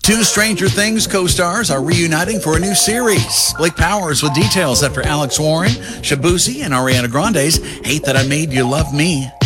Two Stranger Things co-stars are reuniting for a new series. Blake Powers with details after Alex Warren, Shabuzi, and Ariana Grande's Hate That I Made You Love Me.